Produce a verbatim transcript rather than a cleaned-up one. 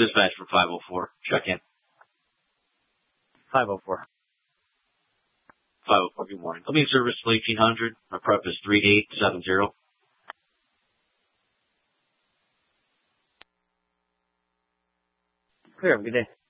Dispatch for five oh four. Check in. five oh four. five oh four, good morning. I'll be in service till eighteen hundred. My prep is three eight seven zero. Clear. Have a good day.